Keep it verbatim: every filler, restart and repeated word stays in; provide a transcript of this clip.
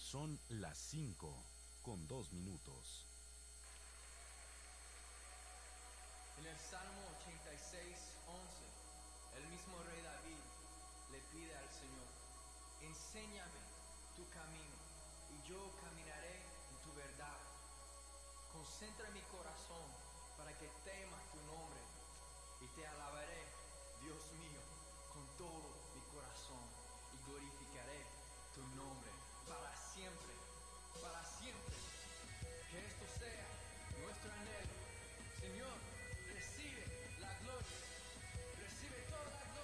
Son las cinco con dos minutos. En el Salmo ochenta y seis, once, el mismo rey David le pide al Señor: enséñame tu camino y yo caminaré en tu verdad. Concentra mi corazón para que tema tu nombre y te alabaré, Dios mío, con todo mi corazón y glorificaré tu nombre para siempre, para siempre. Que esto sea nuestro anhelo. Señor, recibe la gloria, recibe toda la gloria.